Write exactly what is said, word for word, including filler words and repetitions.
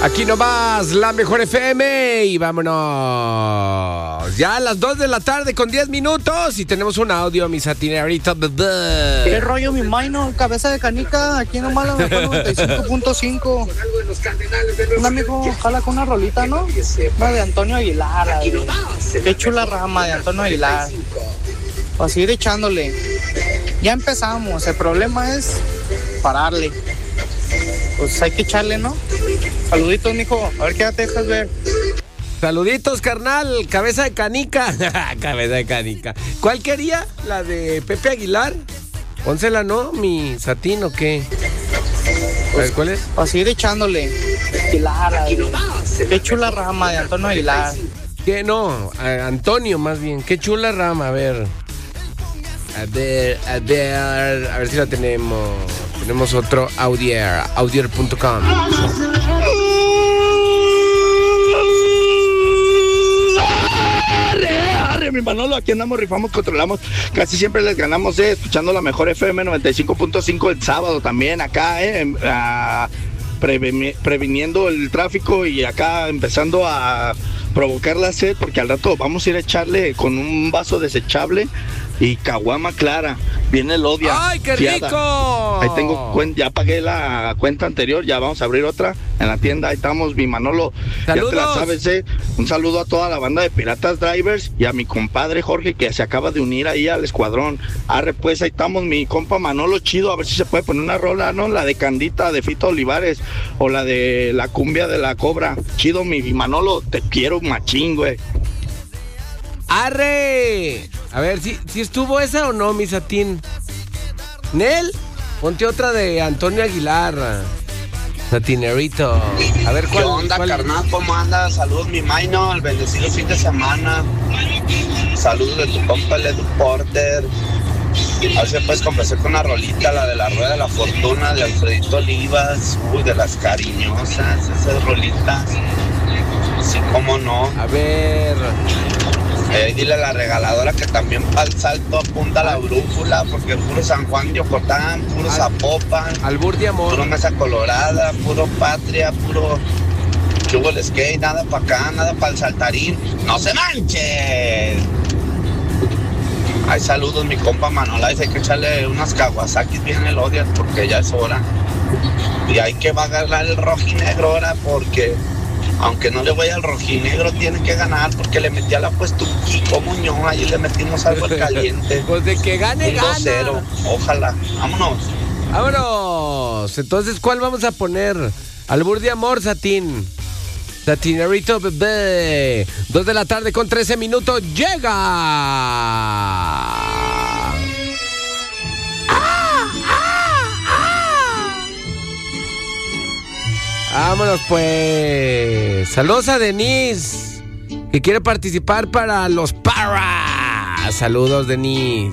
Aquí nomás, la mejor F M y vámonos. Ya a las dos de la tarde con diez minutos y tenemos un audio, mi satinerito. ¿Qué rollo, mi maino? Cabeza de canica, aquí nomás la mejor noventa y cinco punto cinco. Un amigo jala con una rolita, ¿no? Una de Antonio Aguilar. La de... Qué chula rama de Antonio Aguilar. Para seguir echándole. Ya empezamos, el problema es pararle. Pues hay que echarle, ¿no? Saluditos, mijo. A ver qué te dejas ver. Saluditos, carnal. Cabeza de canica. Cabeza de canica. ¿Cuál quería? ¿La de Pepe Aguilar? Pónsela, ¿no? Mi satín, ¿o qué? Pues, ¿cuál es? Para seguir echándole. Aguilar. Qué chula rama de Antonio Aguilar. ¿Qué? No, a Antonio más bien. Qué chula rama, a ver. A ver, a ver, a ver si la tenemos. Tenemos otro Audier, audier punto com. Arre, arre, mi Manolo, aquí andamos, rifamos, controlamos, casi siempre les ganamos, eh, escuchando la mejor F M noventa y cinco punto cinco el sábado también, acá, eh, a, preveni- previniendo el tráfico y acá empezando a provocar la sed, porque al rato vamos a ir a echarle con un vaso desechable y caguama clara. Viene el odia. ¡Ay, qué fiada. rico! Ahí tengo cuen- ya pagué la cuenta anterior, ya vamos a abrir otra en la tienda. Ahí estamos, mi Manolo. ¡Saludos! Ya te la sabes, eh. Un saludo a toda la banda de Piratas Drivers y a mi compadre Jorge que se acaba de unir ahí al escuadrón. Arre, pues ahí estamos, mi compa Manolo chido, a ver si se puede poner una rola, ¿no? La de Candita de Fito Olivares o la de la cumbia de la Cobra. Chido, mi Manolo, te quiero machín, güey. ¡Arre! A ver, ¿si, si estuvo esa o no, mi satín? ¿Nel? Ponte otra de Antonio Aguilar. Satinerito. A ver, ¿cuál? ¿Qué onda, cuál? carnal? ¿Cómo andas? Saludos, mi Maino, el bendecido fin de semana. Saludos de tu compa, el Edu Porter. A ver si puedes complacer con una rolita, la de la Rueda de la Fortuna, de Alfredito Olivas. Uy, de las cariñosas, esas rolitas. Sí, cómo no. A ver. Eh, dile a la regaladora que también para el salto apunta la brújula, porque puro San Juan de Ocotán, puro Al- Zapopan, Albur de amor. puro Mesa Colorada, puro Patria, puro que hubo el skate, nada para acá, nada para el saltarín. ¡No se manchen! Hay saludos, mi compa Manola, dice que echarle unas Kawasaki bien el odio porque ya es hora. Y hay que va a ganar el rojinegro ahora porque aunque no le vaya al rojinegro, tiene que ganar porque le metí a la puesto un Kiko Muñoz, ahí le metimos algo al caliente. Pues de que gane, Un gana. dos cero, ojalá. Vámonos. Vámonos. Entonces, ¿cuál vamos a poner? Albur de amor, Satín. Satinerito, bebé. Dos de la tarde con trece minutos. Llega. Vámonos pues. Saludos a Denise, que quiere participar para los Parras. Saludos, Denise.